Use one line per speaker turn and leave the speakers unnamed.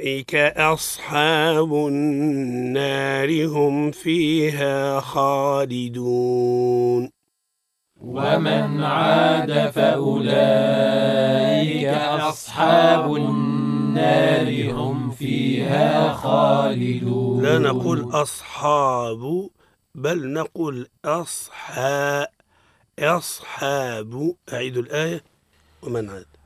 أولئك أصحاب النار هم فيها خالدون
ومن عاد فأولئك أصحاب النار هم فيها خالدون.
لا نقول أصحاب بل نقول أصحاب. أعيد الآية. ومن عاد